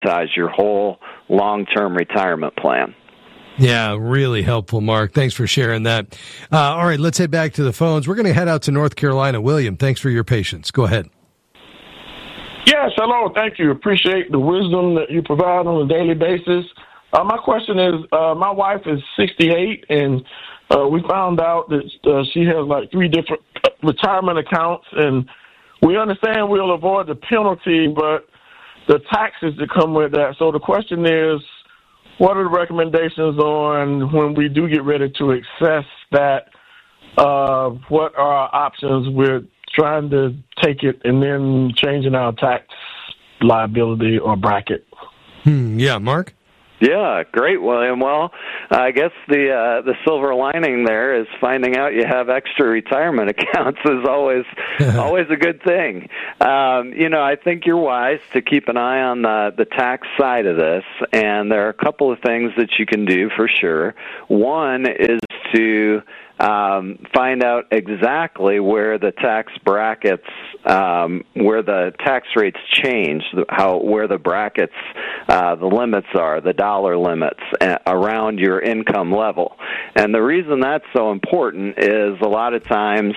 your whole long-term retirement plan. Yeah, really helpful, Mark. Thanks for sharing that. All right, let's head back to the phones. We're going to head out to North Carolina. William, thanks for your patience. Go ahead. Yes, hello. Thank you. Appreciate the wisdom that you provide on a daily basis. My question is, my wife is 68, and we found out that she has like 3 different retirement accounts, and we understand we'll avoid the penalty, but the taxes that come with that. So the question is, what are the recommendations on when we do get ready to access that? What are our options with trying to take it and then changing our tax liability or bracket? Yeah, Mark? Yeah, great, William. Well, I guess the silver lining there is finding out you have extra retirement accounts is always a good thing. I think you're wise to keep an eye on the tax side of this, and there are a couple of things that you can do for sure. One is to find out exactly where the tax brackets, where the tax rates change, where the brackets, the limits are, the dollar limits around your income level. And the reason that's so important is a lot of times,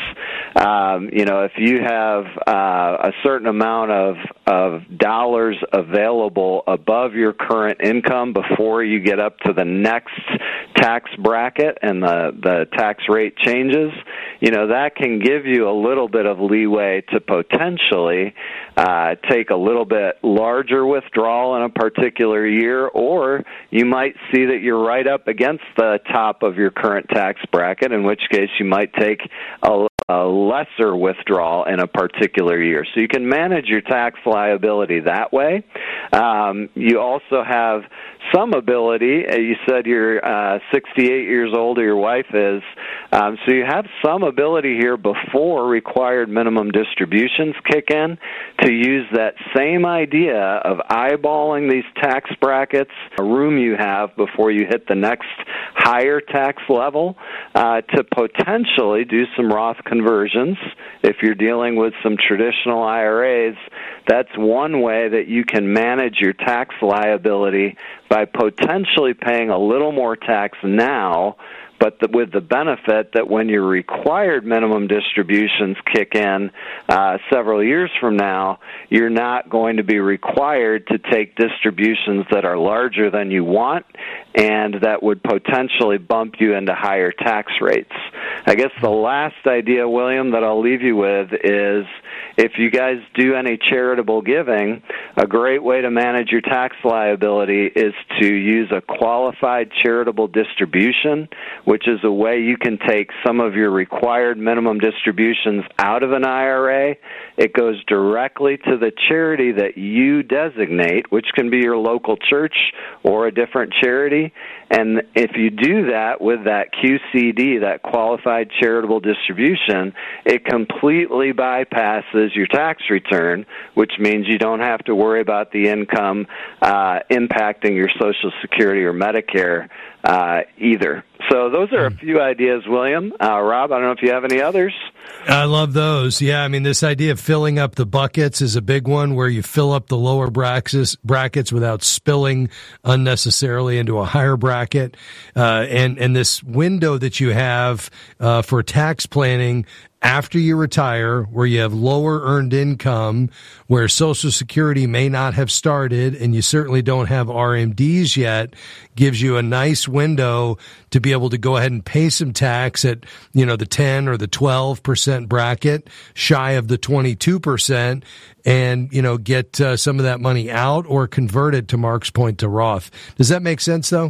if you have a certain amount of dollars available above your current income before you get up to the next tax bracket and the tax rate changes, that can give you a little bit of leeway to potentially take a little bit larger withdrawal in a particular year, or you might see that you're right up against the top of your current tax bracket, in which case you might take a lesser withdrawal in a particular year. So you can manage your tax liability that way. You also have some ability. You said you're 68 years old, or your wife is. So you have some ability here before required minimum distributions kick in to use that same idea of eyeballing these tax brackets, a room you have before you hit the next higher tax level, to potentially do some Roth conversions. If you're dealing with some traditional IRAs, that's one way that you can manage your tax liability by potentially paying a little more tax now, but with the benefit that when your required minimum distributions kick in several years from now, you're not going to be required to take distributions that are larger than you want, and that would potentially bump you into higher tax rates. I guess the last idea, William, that I'll leave you with is, if you guys do any charitable giving, a great way to manage your tax liability is to use a qualified charitable distribution, which is a way you can take some of your required minimum distributions out of an IRA. It goes directly to the charity that you designate, which can be your local church or a different charity. And if you do that with that QCD, that qualified charitable distribution, it completely bypasses your tax return, which means you don't have to worry about the income impacting your Social Security or Medicare either. So those are a few ideas, William. Rob, I don't know if you have any others. I love those. Yeah, I mean, this idea of filling up the buckets is a big one, where you fill up the lower brackets without spilling unnecessarily into a higher bracket. And this window that you have for tax planning after you retire, where you have lower earned income, where Social Security may not have started, and you certainly don't have RMDs yet, gives you a nice window to be able to go ahead and pay some tax at, the 10 or the 12% bracket, shy of the 22%, and, get some of that money out or convert it, to Mark's point, to Roth. Does that make sense, though?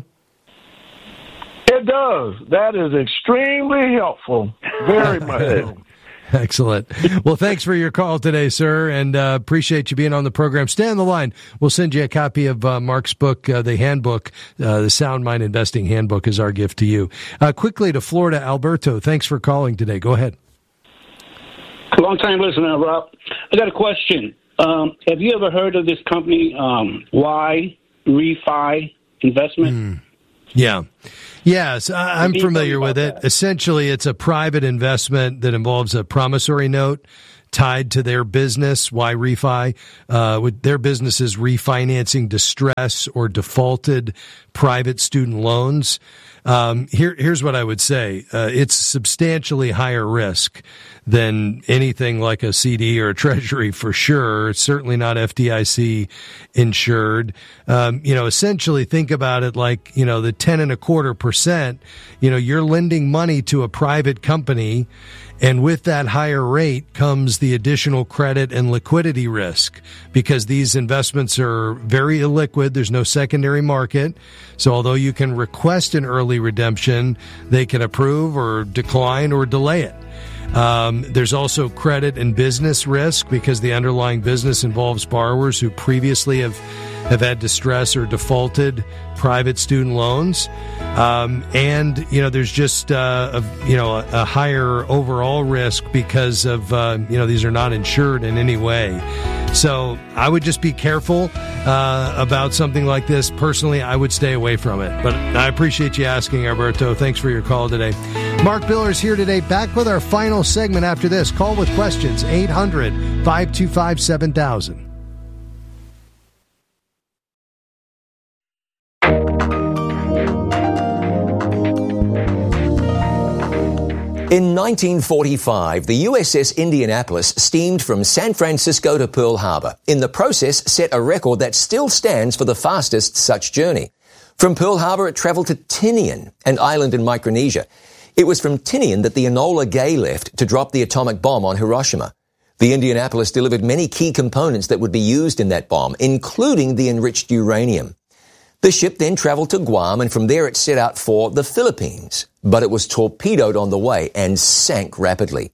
It does. That is extremely helpful. Very much so. Excellent. Well, thanks for your call today, sir, and appreciate you being on the program. Stay on the line. We'll send you a copy of Mark's book, the handbook, the Sound Mind Investing Handbook is our gift to you. Quickly to Florida, Alberto. Thanks for calling today. Go ahead. Long-time listener, Rob. I got a question. Have you ever heard of this company, Y Refi Investment? Yeah. Yes, I'm familiar with it. Essentially, it's a private investment that involves a promissory note tied to their business. Why refi? With their businesses refinancing distress or defaulted private student loans. Here's what I would say. It's substantially higher risk than anything like a CD or a treasury for sure. It's certainly not FDIC insured. Essentially think about it like, the 10.25%, you're lending money to a private company, and with that higher rate comes the additional credit and liquidity risk, because these investments are very illiquid. There's no secondary market. So although you can request an early redemption, they can approve or decline or delay it. There's also credit and business risk, because the underlying business involves borrowers who previously have had distress or defaulted private student loans. There's just a higher overall risk because of, these are not insured in any way. So I would just be careful about something like this. Personally, I would stay away from it. But I appreciate you asking, Alberto. Thanks for your call today. Mark Billers here today, back with our final segment after this. Call with questions, 800-525-7000. In 1945, the USS Indianapolis steamed from San Francisco to Pearl Harbor. In the process, set a record that still stands for the fastest such journey. From Pearl Harbor, it traveled to Tinian, an island in Micronesia. It was from Tinian that the Enola Gay left to drop the atomic bomb on Hiroshima. The Indianapolis delivered many key components that would be used in that bomb, including the enriched uranium. The ship then traveled to Guam, and from there it set out for the Philippines. But it was torpedoed on the way and sank rapidly.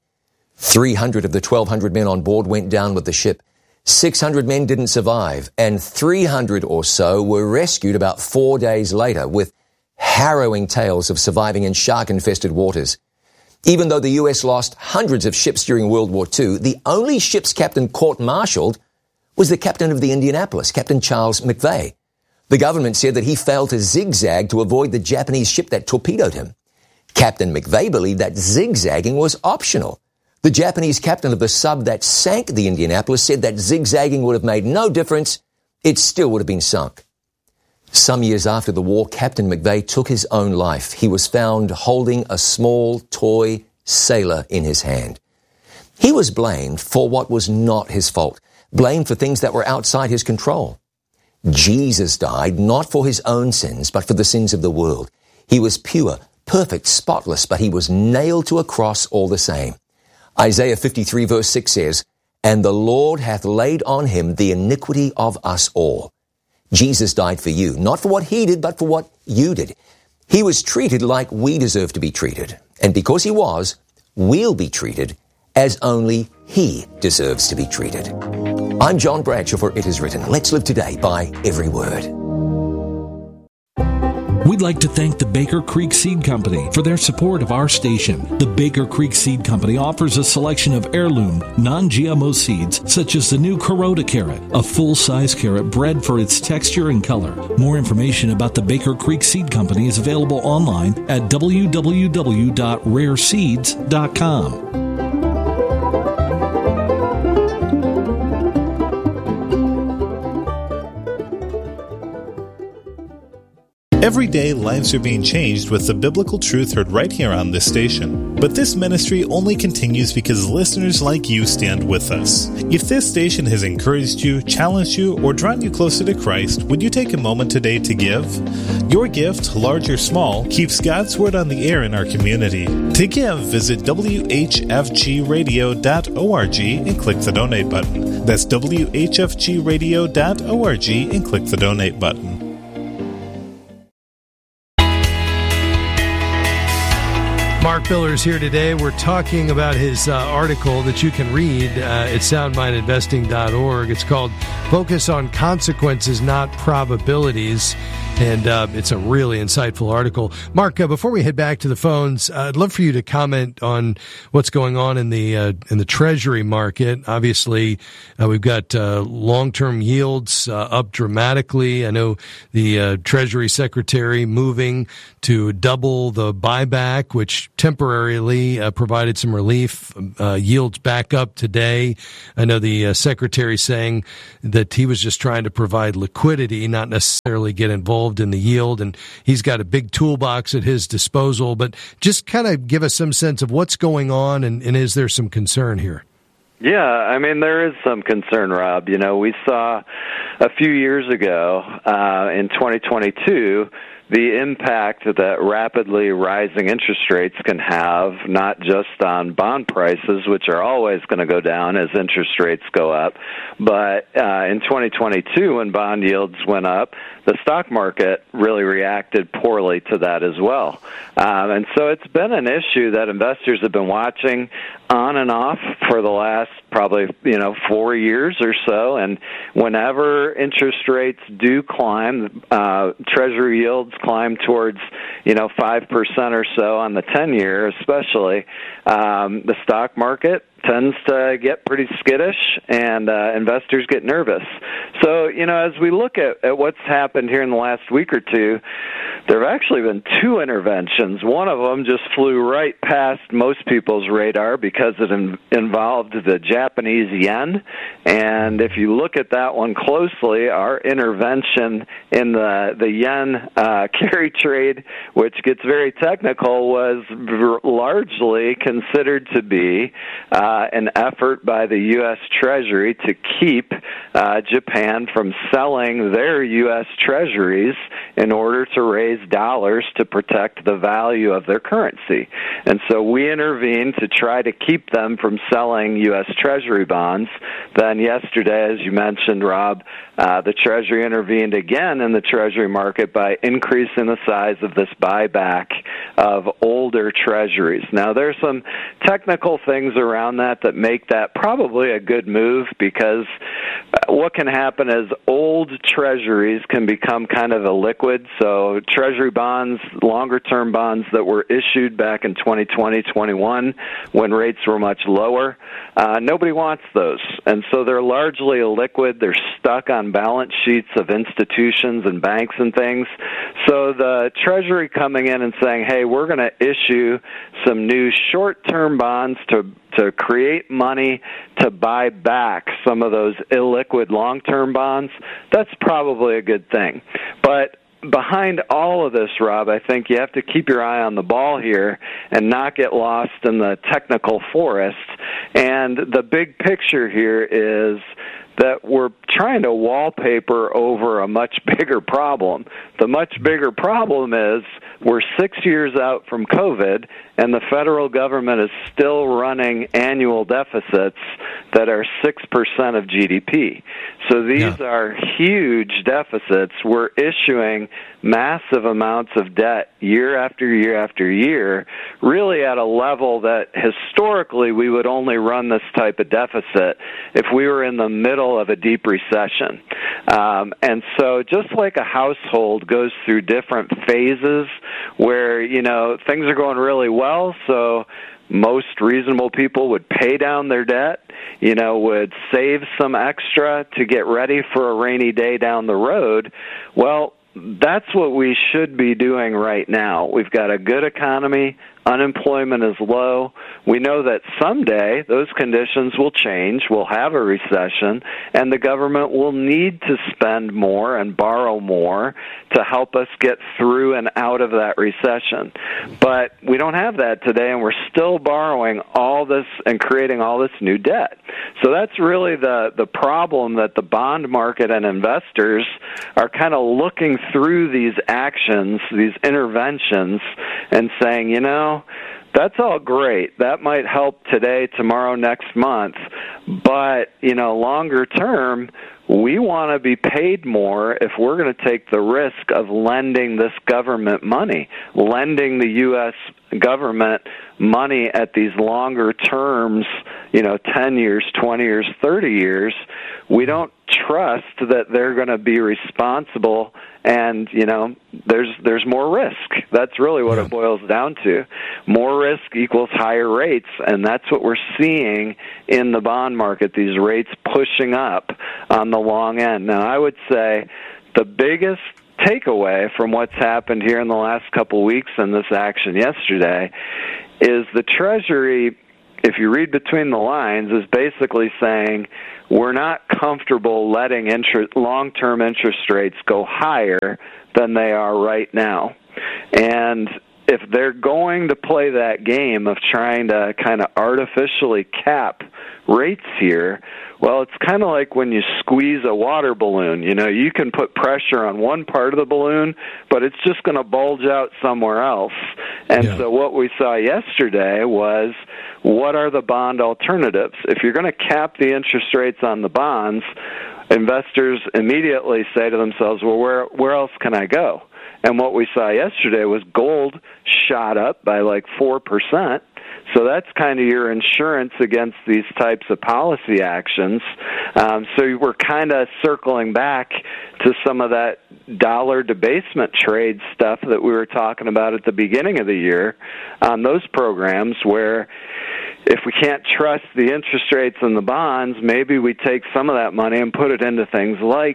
300 of the 1,200 men on board went down with the ship. 600 men didn't survive, and 300 or so were rescued about 4 days later, with harrowing tales of surviving in shark-infested waters. Even though the U.S. lost hundreds of ships during World War II, the only ship's captain court-martialed was the captain of the Indianapolis, Captain Charles McVeigh. The government said that he failed to zigzag to avoid the Japanese ship that torpedoed him. Captain McVeigh believed that zigzagging was optional. The Japanese captain of the sub that sank the Indianapolis said that zigzagging would have made no difference. It still would have been sunk. Some years after the war, Captain McVeigh took his own life. He was found holding a small toy sailor in his hand. He was blamed for what was not his fault, blamed for things that were outside his control. Jesus died not for his own sins, but for the sins of the world. He was pure, perfect, spotless, but he was nailed to a cross all the same. Isaiah 53 verse 6 says, "And the Lord hath laid on him the iniquity of us all." Jesus died for you, not for what he did, but for what you did. He was treated like we deserve to be treated. And because he was, we'll be treated as only he deserves to be treated. I'm John Bradshaw for It Is Written. Let's live today by every word. We'd like to thank the Baker Creek Seed Company for their support of our station. The Baker Creek Seed Company offers a selection of heirloom, non-GMO seeds, such as the new Kuroda carrot, a full-size carrot bred for its texture and color. More information about the Baker Creek Seed Company is available online at www.rareseeds.com. Every day, lives are being changed with the biblical truth heard right here on this station. But this ministry only continues because listeners like you stand with us. If this station has encouraged you, challenged you, or drawn you closer to Christ, would you take a moment today to give? Your gift, large or small, keeps God's Word on the air in our community. To give, visit whfgradio.org and click the donate button. That's whfgradio.org and click the donate button. Mark Billers here today. We're talking about his article that you can read at soundmindinvesting.org. It's called Focus on Consequences, Not Probabilities. And it's a really insightful article. Mark, before we head back to the phones, I'd love for you to comment on what's going on in the Treasury market. Obviously, we've got long-term yields up dramatically. I know the Treasury Secretary moving to double the buyback, which temporarily provided some relief. Yields back up today. I know the Secretary saying that he was just trying to provide liquidity, not necessarily get involved in the yield, and he's got a big toolbox at his disposal. But just kind of give us some sense of what's going on, and is there some concern here? Yeah, I mean, there is some concern, Rob. You know, we saw a few years ago in 2022 the impact that rapidly rising interest rates can have, not just on bond prices, which are always going to go down as interest rates go up, but in 2022, when bond yields went up, the stock market really reacted poorly to that as well. And so it's been an issue that investors have been watching on and off for the last probably 4 years or so. And whenever interest rates do climb, Treasury yields climb towards 5% or so on the 10-year, especially, the stock market tends to get pretty skittish, and investors get nervous. So, as we look at what's happened here in the last week or two, there have actually been two interventions. One of them just flew right past most people's radar because it involved the Japanese yen. And if you look at that one closely, our intervention in the yen carry trade, which gets very technical, was largely considered to be an effort by the U.S. Treasury to keep Japan from selling their U.S. Treasuries in order to raise dollars to protect the value of their currency. And so we intervened to try to keep them from selling U.S. Treasury bonds. Then yesterday, as you mentioned, Rob, the Treasury intervened again in the Treasury market by increasing the size of this buyback of older Treasuries. Now, there's some technical things around that make that probably a good move, because what can happen is old Treasuries can become kind of illiquid. So Treasury bonds, longer-term bonds that were issued back in 2020, 21, when rates were much lower, nobody wants those. And so they're largely illiquid. They're stuck on balance sheets of institutions and banks and things. So the Treasury coming in and saying, hey, we're going to issue some new short-term bonds to create money to buy back some of those illiquid long-term bonds, that's probably a good thing. But behind all of this, Rob, I think you have to keep your eye on the ball here and not get lost in the technical forest. And the big picture here is that we're trying to wallpaper over a much bigger problem. The much bigger problem is we're 6 years out from COVID, and the federal government is still running annual deficits that are 6% of GDP. So these are huge deficits. We're issuing massive amounts of debt year after year after year, really at a level that historically we would only run this type of deficit if we were in the middle of a deep recession. And so just like a household goes through different phases where, things are going really well, so most reasonable people would pay down their debt, would save some extra to get ready for a rainy day down the road. Well, that's what we should be doing right now. We've got a good economy. Unemployment is low. We know that someday those conditions will change. We'll have a recession, and the government will need to spend more and borrow more to help us get through and out of that recession. But we don't have that today, and we're still borrowing all this and creating all this new debt. So that's really the problem, that the bond market and investors are kind of looking through these actions, these interventions, and saying, that's all great. That might help today, tomorrow, next month. But, longer term, we want to be paid more if we're going to take the risk of lending this government money, lending the U.S. government money at these longer terms, 10 years, 20 years, 30 years, we don't trust that they're going to be responsible, and there's more risk. That's really what it boils down to. More risk equals higher rates, and that's what we're seeing in the bond market, these rates pushing up on the long end. Now, I would say the biggest takeaway from what's happened here in the last couple weeks and this action yesterday is the Treasury, if you read between the lines, is basically saying we're not comfortable letting long-term interest rates go higher than they are right now. And if they're going to play that game of trying to kind of artificially cap rates here, well, it's kind of like when you squeeze a water balloon. You can put pressure on one part of the balloon, but it's just going to bulge out somewhere else. And so what we saw yesterday was, what are the bond alternatives? If you're going to cap the interest rates on the bonds, investors immediately say to themselves, well, where else can I go? And what we saw yesterday was gold shot up by like 4%. So that's kind of your insurance against these types of policy actions. So we're kind of circling back to some of that dollar debasement trade stuff that we were talking about at the beginning of the year on those programs, where if we can't trust the interest rates in the bonds, maybe we take some of that money and put it into things like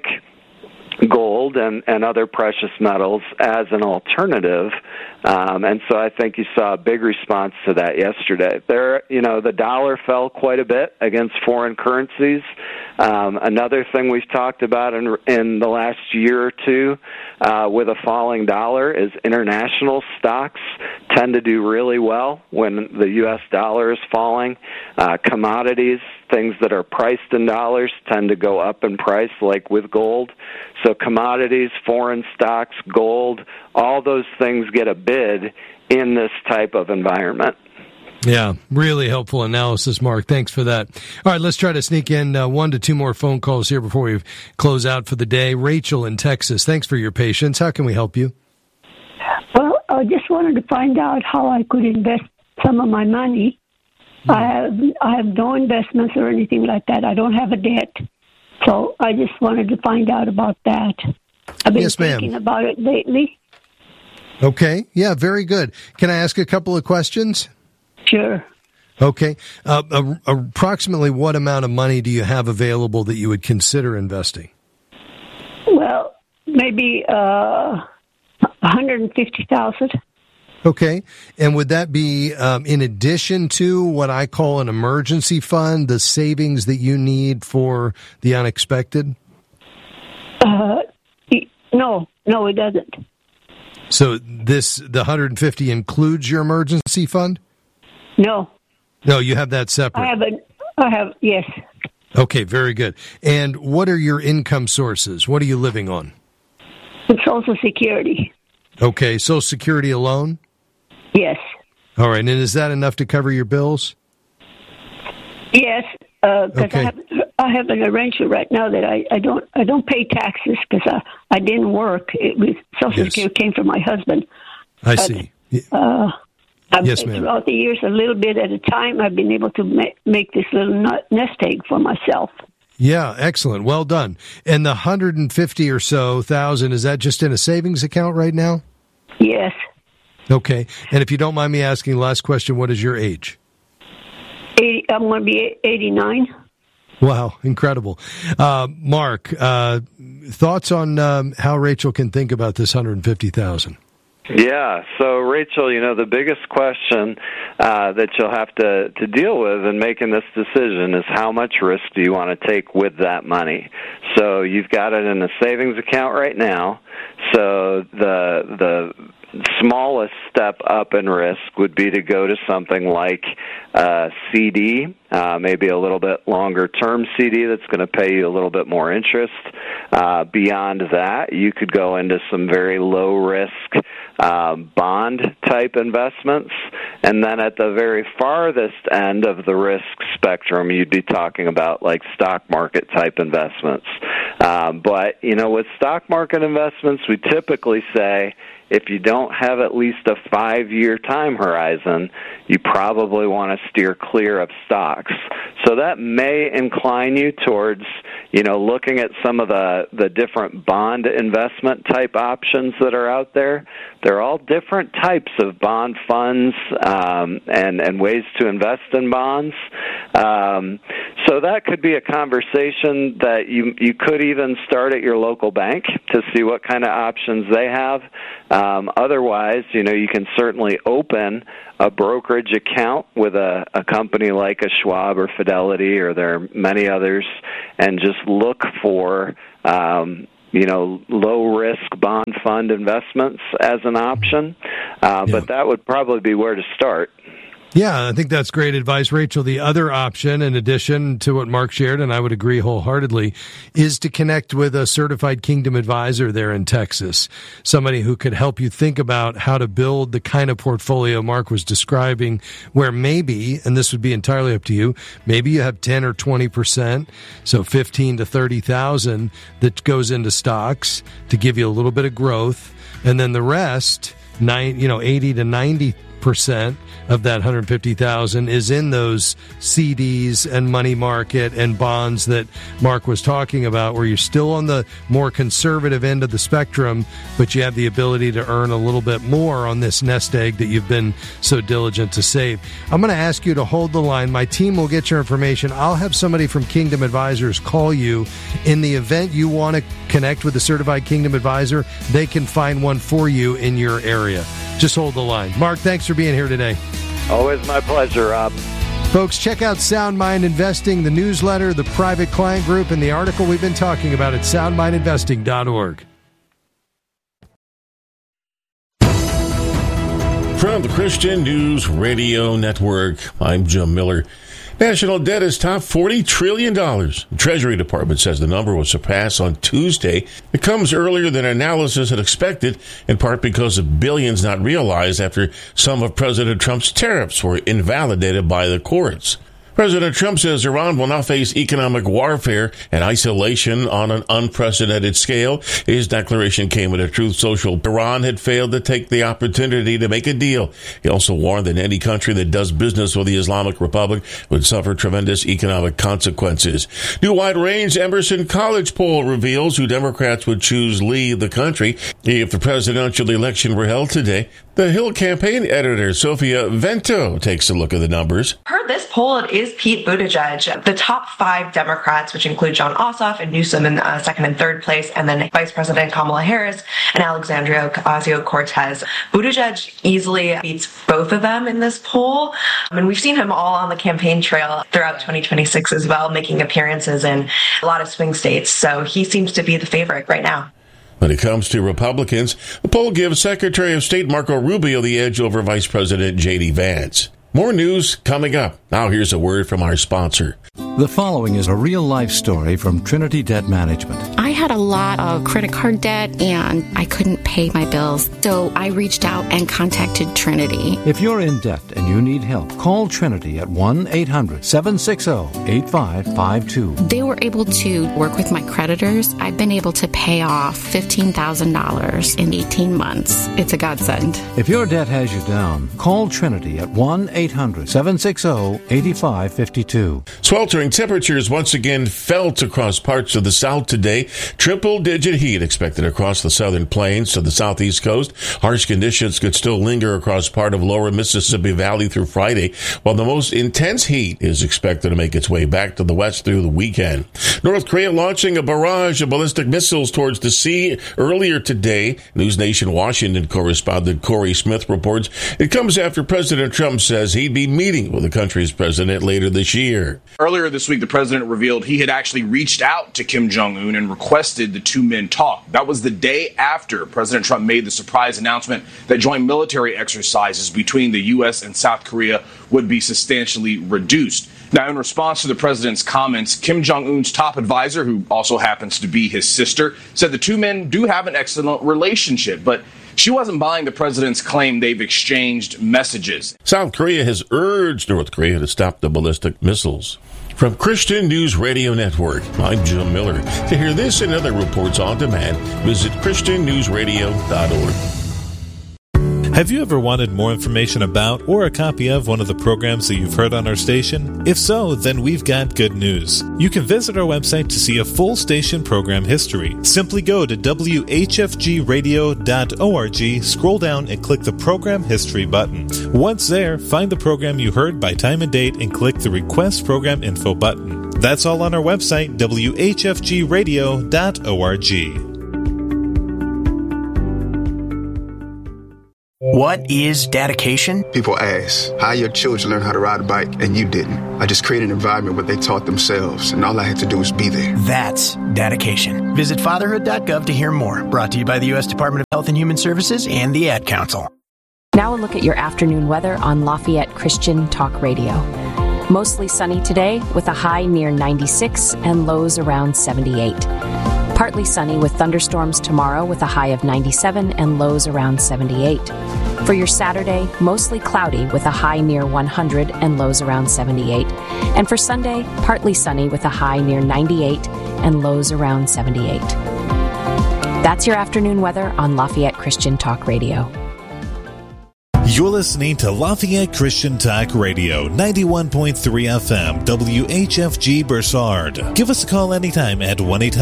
gold and other precious metals as an alternative. And so I think you saw a big response to that yesterday. The dollar fell quite a bit against foreign currencies. Another thing we've talked about in the last year or two with a falling dollar is international stocks tend to do really well when the U.S. dollar is falling. Commodities, things that are priced in dollars, tend to go up in price, like with gold. So commodities, foreign stocks, gold, all those things get a bid in this type of environment. Yeah, really helpful analysis, Mark. Thanks for that. All right, let's try to sneak in 1 to 2 more phone calls here before we close out for the day. Rachel in Texas, thanks for your patience. How can we help you? Well, I just wanted to find out how I could invest some of my money. I have no investments or anything like that. I don't have a debt. So I just wanted to find out about that. I've been thinking about it lately. Okay. Yeah, very good. Can I ask a couple of questions? Sure. Okay. Approximately what amount of money do you have available that you would consider investing? Well, maybe $150,000. Okay. And would that be in addition to what I call an emergency fund, the savings that you need for the unexpected? No, it doesn't. So the 150 includes your emergency fund? No. No, you have that separate. I have, yes. Okay, very good. And what are your income sources? What are you living on? Social Security. Okay, Social Security alone? Yes. All right, and is that enough to cover your bills? Yes, because okay. I have an arrangement right now that I don't pay taxes because I didn't work. It was Social Security came from my husband. I see. Yes, ma'am. Throughout the years, a little bit at a time, I've been able to make this little nest egg for myself. Yeah, excellent. Well done. And the 150 or so thousand, is that just in a savings account right now? Yes. Okay. And if you don't mind me asking, last question, what is your age? I'm going to be 89. Wow, incredible. Mark, thoughts on how Rachel can think about this 150,000? Yeah, so Rachel, the biggest question that you'll have to deal with in making this decision is how much risk do you want to take with that money? So you've got it in a savings account right now, so the smallest step up in risk would be to go to something like a CD, maybe a little bit longer term CD that's going to pay you a little bit more interest. Beyond that, you could go into some very low risk bond type investments, and then at the very farthest end of the risk spectrum, you'd be talking about like stock market type investments. But with stock market investments, we typically say if you don't have at least a 5-year time horizon, you probably want to steer clear of stocks. So that may incline you towards, looking at some of the different bond investment type options that are out there. They're all different types of bond funds and ways to invest in bonds. So that could be a conversation that you could even start at your local bank to see what kind of options they have. Otherwise, you can certainly open a brokerage account with a company like a Schwab or Fidelity, or there are many others, and just look for low-risk bond fund investments as an option. But that would probably be where to start. Yeah, I think that's great advice, Rachel. The other option, in addition to what Mark shared, and I would agree wholeheartedly, is to connect with a certified Kingdom advisor there in Texas, somebody who could help you think about how to build the kind of portfolio Mark was describing, where maybe, and this would be entirely up to you, maybe you have 10 or 20%, so 15 to 30,000 that goes into stocks to give you a little bit of growth, and then the rest, 80 to 90% of that 150,000 is in those CDs and money market and bonds that Mark was talking about, where you're still on the more conservative end of the spectrum, but you have the ability to earn a little bit more on this nest egg that you've been so diligent to save. I'm going to ask you to hold the line. My team will get your information. I'll have somebody from Kingdom Advisors call you. In the event you want to connect with a certified Kingdom advisor, they can find one for you in your area. Just hold the line. Mark, thanks for being here today. Always my pleasure, Rob. Folks, check out Sound Mind Investing, the newsletter, the private client group, and the article we've been talking about at soundmindinvesting.org. From the Christian News Radio Network, I'm Jim Miller. National debt has topped $40 trillion. The Treasury Department says the number will surpass on Tuesday. It comes earlier than analysis had expected, in part because of billions not realized after some of President Trump's tariffs were invalidated by the courts. President Trump says Iran will now face economic warfare and isolation on an unprecedented scale. His declaration came at a Truth Social. Iran had failed to take the opportunity to make a deal. He also warned that any country that does business with the Islamic Republic would suffer tremendous economic consequences. New wide-range Emerson College poll reveals who Democrats would choose lead the country if the presidential election were held today. The Hill campaign editor, Sophia Vento, takes a look at the numbers. Per this poll, it is Pete Buttigieg. The top 5 Democrats, which include Jon Ossoff and Newsom in second and third place, and then Vice President Kamala Harris and Alexandria Ocasio-Cortez. Buttigieg easily beats both of them in this poll. And we've seen him all on the campaign trail throughout 2026 as well, making appearances in a lot of swing states. So he seems to be the favorite right now. When it comes to Republicans, the poll gives Secretary of State Marco Rubio the edge over Vice President J.D. Vance. More news coming up. Now here's a word from our sponsor. The following is a real-life story from Trinity Debt Management. I had a lot of credit card debt, and I couldn't pay my bills, so I reached out and contacted Trinity. If you're in debt and you need help, call Trinity at 1-800-760-8552. They were able to work with my creditors. I've been able to pay off $15,000 in 18 months. It's a godsend. If your debt has you down, call Trinity at 1-800-760-8552. Sweltering temperatures once again felt across parts of the South today. Triple-digit heat expected across the southern plains to the southeast coast. Harsh conditions could still linger across part of lower Mississippi Valley through Friday, while the most intense heat is expected to make its way back to the west through the weekend. North Korea launching a barrage of ballistic missiles towards the sea earlier today. News Nation Washington correspondent Corey Smith reports it comes after President Trump says he'd be meeting with the country's president later this year. Earlier this week, the president revealed he had actually reached out to Kim Jong-un and requested the two men talk. That was the day after President Trump made the surprise announcement that joint military exercises between the U.S. and South Korea would be substantially reduced. Now, in response to the president's comments, Kim Jong-un's top advisor, who also happens to be his sister, said the two men do have an excellent relationship, but she wasn't buying the president's claim they've exchanged messages. South Korea has urged North Korea to stop the ballistic missiles. From Christian News Radio Network, I'm Jim Miller. To hear this and other reports on demand, visit ChristianNewsRadio.org. Have you ever wanted more information about or a copy of one of the programs that you've heard on our station? If so, then we've got good news. You can visit our website to see a full station program history. Simply go to whfgradio.org, scroll down and click the Program History button. Once there, find the program you heard by time and date and click the Request Program Info button. That's all on our website, whfgradio.org. What is dedication? People ask, how your children learn how to ride a bike and you didn't? I just created an environment where they taught themselves, and all I had to do was be there. That's dedication. Visit fatherhood.gov to hear more. Brought to you by the U.S. Department of Health and Human Services and the Ad Council. Now a look at your afternoon weather on Lafayette Christian Talk Radio. Mostly sunny today with a high near 96 and lows around 78. Partly sunny with thunderstorms tomorrow with a high of 97 and lows around 78. For your Saturday, mostly cloudy with a high near 100 and lows around 78. And for Sunday, partly sunny with a high near 98 and lows around 78. That's your afternoon weather on Lafayette Christian Talk Radio. You're listening to Lafayette Christian Talk Radio, 91.3 FM, WHFG Bursard. Give us a call anytime at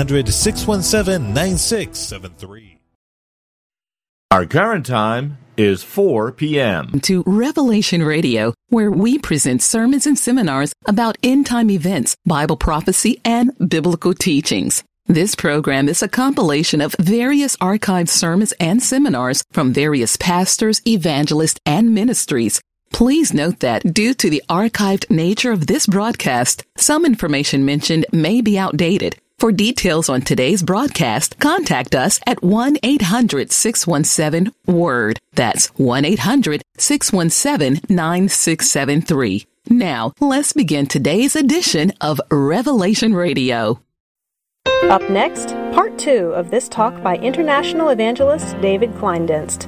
1-800-617-9673. Our current time is 4 p.m. To Revelation Radio, where we present sermons and seminars about end-time events, Bible prophecy, and biblical teachings. This program is a compilation of various archived sermons and seminars from various pastors, evangelists, and ministries. Please note that due to the archived nature of this broadcast, some information mentioned may be outdated. For details on today's broadcast, contact us at 1-800-617-WORD. That's 1-800-617-9673. Now, let's begin today's edition of Revelation Radio. Up next, part 2 of this talk by international evangelist David Kleindienst.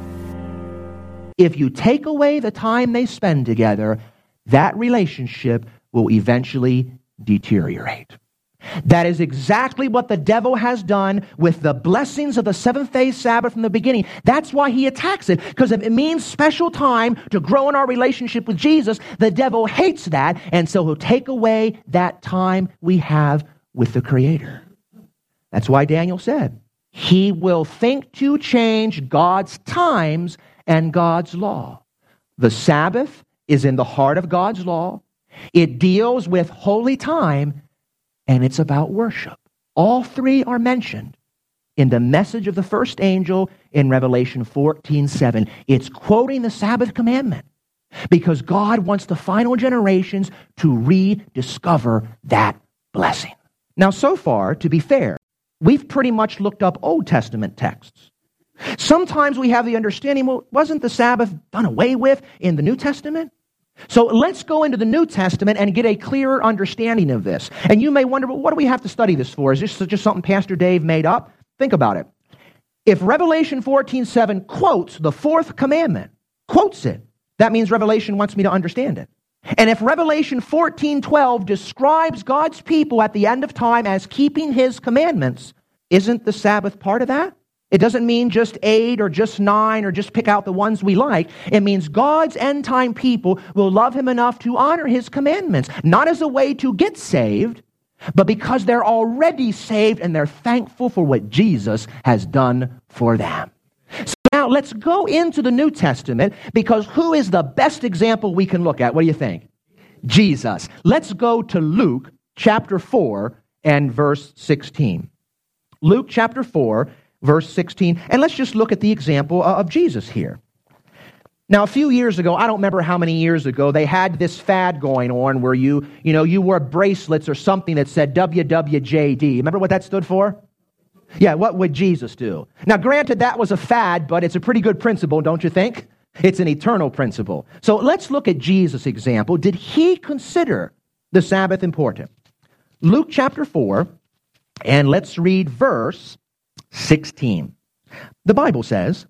If you take away the time they spend together, that relationship will eventually deteriorate. That is exactly what the devil has done with the blessings of the seventh-day Sabbath from the beginning. That's why he attacks it, because if it means special time to grow in our relationship with Jesus, the devil hates that, and so he'll take away that time we have with the Creator. That's why Daniel said, he will think to change God's times and God's law. The Sabbath is in the heart of God's law. It deals with holy time, and it's about worship. All three are mentioned in the message of the first angel in Revelation 14:7. It's quoting the Sabbath commandment because God wants the final generations to rediscover that blessing. Now, so far, to be fair, we've pretty much looked up Old Testament texts. Sometimes we have the understanding, well, wasn't the Sabbath done away with in the New Testament? So let's go into the New Testament and get a clearer understanding of this. And you may wonder, well, what do we have to study this for? Is this just something Pastor Dave made up? Think about it. If Revelation 14:7 quotes the fourth commandment, quotes it, that means Revelation wants me to understand it. And if Revelation 14:12 describes God's people at the end of time as keeping his commandments, isn't the Sabbath part of that? It doesn't mean just 8 or just 9 or just pick out the ones we like. It means God's end-time people will love him enough to honor his commandments, not as a way to get saved, but because they're already saved and they're thankful for what Jesus has done for them. So now let's go into the New Testament, because who is the best example we can look at? What do you think? Jesus. Let's go to Luke chapter 4 and verse 16. Luke chapter 4, verse 16, and let's just look at the example of Jesus here. Now, a few years ago, I don't remember how many years ago, they had this fad going on where you wore bracelets or something that said WWJD. Remember what that stood for? Yeah, what would Jesus do? Now, granted, that was a fad, but it's a pretty good principle, don't you think? It's an eternal principle. So let's look at Jesus' example. Did he consider the Sabbath important? Luke chapter 4, and let's read verse 16. The Bible says,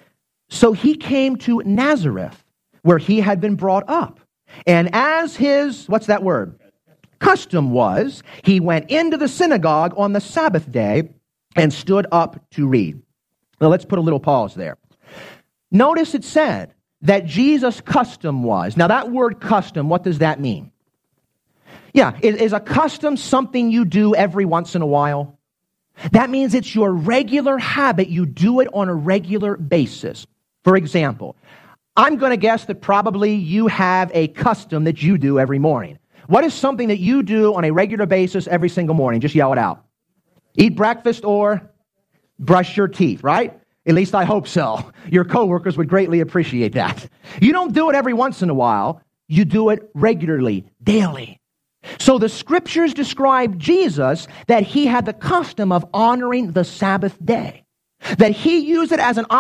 so he came to Nazareth, where he had been brought up. And as his, what's that word? Custom was, he went into the synagogue on the Sabbath day and stood up to read. Now let's put a little pause there. Notice it said that Jesus' custom was. Now that word custom, what does that mean? Yeah, is a custom something you do every once in a while? That means it's your regular habit. You do it on a regular basis. For example, I'm going to guess that probably you have a custom that you do every morning. What is something that you do on a regular basis every single morning? Just yell it out. Eat breakfast or brush your teeth, right? At least I hope so. Your coworkers would greatly appreciate that. You don't do it every once in a while. You do it regularly, daily. So the scriptures describe Jesus that he had the custom of honoring the Sabbath day, that he used it as an